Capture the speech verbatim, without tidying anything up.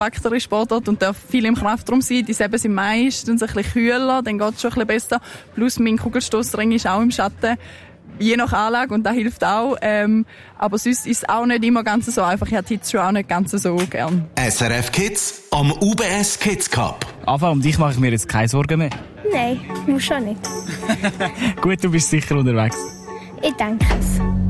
kompaktere Sportart und darf viel im Kraftraum sein. Die Säbe sind meistens ein bisschen kühler, dann geht es schon ein bisschen besser. Plus mein Kugelstossring ist auch im Schatten. Je nach Anlage und das hilft auch. Ähm, aber sonst ist es auch nicht immer ganz so einfach. Ich habe die Hitze schon auch nicht ganz so gern. S R F Kids am U B S Kids Cup. Ava, um dich mache ich mir jetzt keine Sorgen mehr. Nein, muss schon nicht. Gut, du bist sicher unterwegs. Ich denke es.